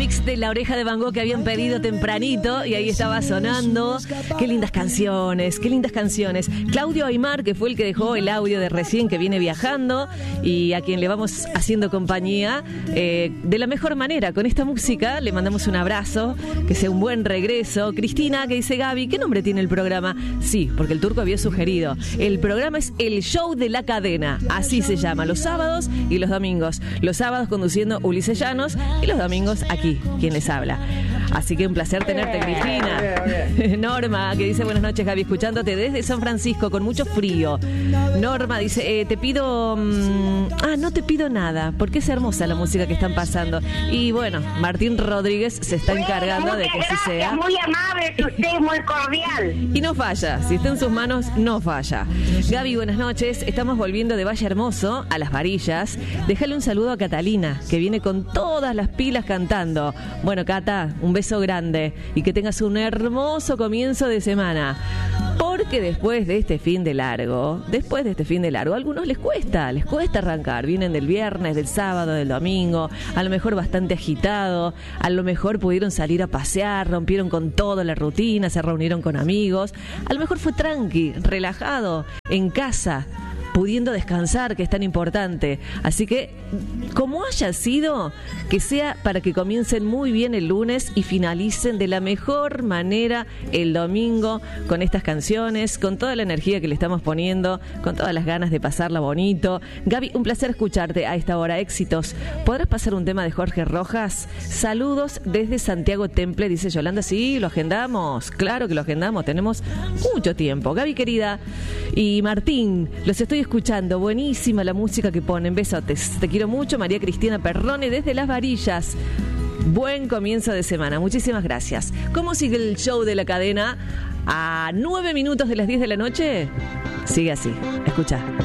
remix de La Oreja de Van Gogh que habían pedido tempranito y ahí estaba sonando. Qué lindas canciones, qué lindas canciones. Claudio Aymar, que fue el que dejó el audio de recién, que viene viajando y a quien le vamos haciendo compañía de la mejor manera con esta música. Le mandamos un abrazo, que sea un buen regreso. Cristina, que dice: Gaby, ¿qué nombre tiene el programa? Sí, porque el turco había sugerido. El programa es El Show de la Cadena, así se llama, los sábados y los domingos. Los sábados conduciendo Ulises Llanos y los domingos aquí, quien les habla. Así que un placer tenerte, Cristina. Bien. Norma, que dice: buenas noches, Gaby, escuchándote desde San Francisco con mucho frío. Norma dice: te pido... no te pido nada, porque es hermosa la música que están pasando. Y bueno, Martín Rodríguez se está encargando de que así sea. Muy amable, usted, muy cordial. Y no falla, si está en sus manos, no falla. Gaby, buenas noches. Estamos volviendo de Valle Hermoso a Las Varillas. Déjale un saludo a Catalina, que viene con todas las pilas cantando. Bueno, Cata, un beso grande y que tengas un hermoso comienzo de semana. Porque después de este fin de largo, a algunos les cuesta arrancar. Vienen del viernes, del sábado, del domingo, a lo mejor bastante agitado, a lo mejor pudieron salir a pasear, rompieron con toda la rutina, se reunieron con amigos, a lo mejor fue tranqui, relajado, en casa, pudiendo descansar, que es tan importante. Así que, como haya sido, que sea para que comiencen muy bien el lunes y finalicen de la mejor manera el domingo con estas canciones, con toda la energía que le estamos poniendo, con todas las ganas de pasarla bonito. Gaby, un placer escucharte a esta hora. Éxitos. ¿Podrás pasar un tema de Jorge Rojas? Saludos desde Santiago Temple, dice Yolanda. Sí, lo agendamos. Claro que lo agendamos. Tenemos mucho tiempo. Gaby, querida. Y Martín, los estoy escuchando. Buenísima la música que ponen. Besotes. Te quiero mucho. María Cristina Perrone desde Las Varillas. Buen comienzo de semana. Muchísimas gracias. ¿Cómo sigue el show de la cadena? A 9 minutos de las 10 de la noche. Sigue así. Escucha.